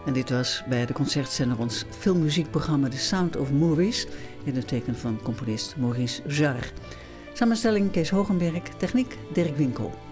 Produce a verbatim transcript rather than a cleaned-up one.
En dit was bij de Concertzender ons filmmuziekprogramma The Sound of Movies in het teken van componist Maurice Jarre. Samenstelling Kees Hogenberg, techniek Dirk Winkel.